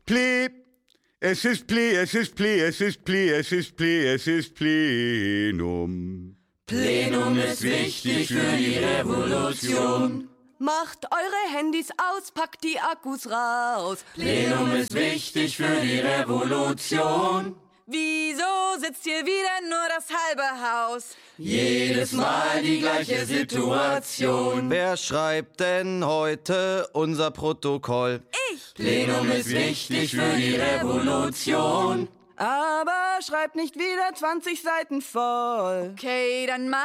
Pli. Es ist Pli, es ist Pli, es ist Pli, es ist Pli, es ist Plenum. Plenum ist wichtig für die Revolution. Macht eure Handys aus, packt die Akkus raus. Plenum ist wichtig für die Revolution. Wieso sitzt hier wieder nur das halbe Haus? Jedes Mal die gleiche Situation. Wer schreibt denn heute unser Protokoll? Ich! Plenum ist wichtig für die Revolution. Aber schreibt nicht wieder 20 Seiten voll. Okay, dann mach